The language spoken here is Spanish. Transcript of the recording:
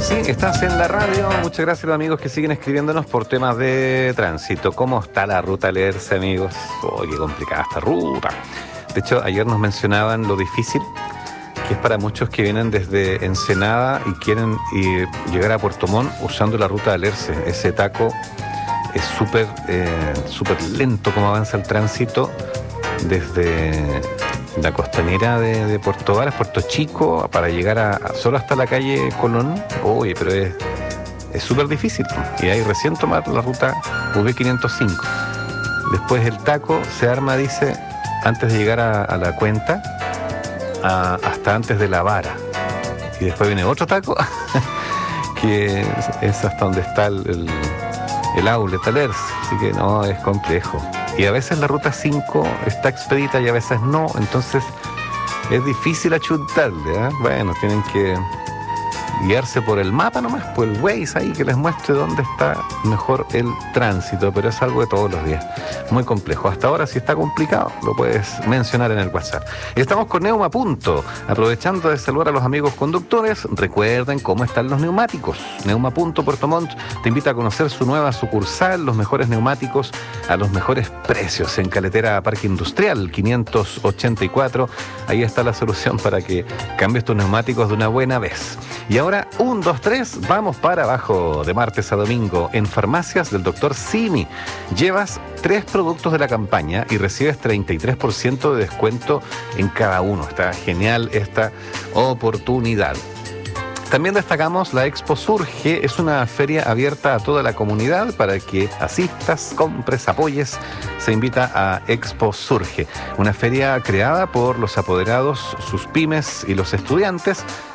Sí, estás en la radio. Muchas gracias a los amigos que siguen escribiéndonos por temas de tránsito. ¿Cómo está la ruta Alerce, amigos? Oh, qué complicada esta ruta. De hecho, ayer nos mencionaban lo difícil que es para muchos que vienen desde Ensenada y quieren llegar a Puerto Montt usando la ruta Alerce. Ese taco es súper lento como avanza el tránsito desde la costanera de Puerto Varas, Puerto Chico, para llegar solo hasta la calle Colón. Oye, pero es súper difícil. Y ahí recién tomar la ruta V505. Después el taco se arma, dice, antes de llegar a la cuenta, hasta antes de la vara. Y después viene otro taco, que es hasta donde está el outlet Alerce. Así que no, es complejo. Y a veces la ruta 5 está expedita y a veces no, entonces es difícil achuntarle, ¿eh? Bueno, tienen que guiarse por el mapa nomás, por el Waze ahí que les muestre dónde está mejor el tránsito, pero es algo de todos los días, muy complejo. Hasta ahora, si está complicado, lo puedes mencionar en el WhatsApp. Y estamos con Neuma Punto, aprovechando de saludar a los amigos conductores. Recuerden cómo están los neumáticos. Neuma Punto Puerto Montt te invita a conocer su nueva sucursal, los mejores neumáticos a los mejores precios, en Caletera Parque Industrial 584. Ahí está la solución para que cambies tus neumáticos de una buena vez. Y ahora, 1, 2, 3, vamos para abajo. De martes a domingo, en farmacias del Dr. Simi. Llevas 3 productos de la campaña y recibes 33% de descuento en cada uno. Está genial esta oportunidad. También destacamos la Expo Surge. Es una feria abierta a toda la comunidad para que asistas, compres, apoyes. Se invita a Expo Surge, una feria creada por los apoderados, sus pymes y los estudiantes